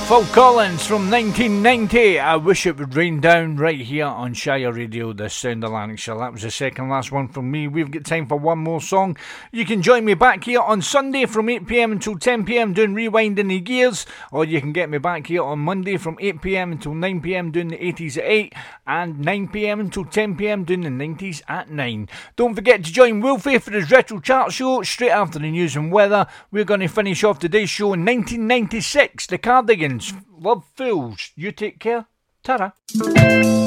Phil Collins from 1990. I wish it would rain down right here on Shire Radio, the Sound of Lanarkshire. That was the second last one from me. We've got time for one more song. You can join me back here on Sunday from 8pm until 10pm doing Rewinding the Gears, or you can get me back here on Monday from 8pm until 9pm doing the 80s at 8, and 9pm until 10pm doing the 90s at 9. Don't forget to join Wolfie for his Retro Chart show straight after the news and weather. We're going to finish off today's show in 1996. The Cardigans, Love Fools. You take care. Ta-ra.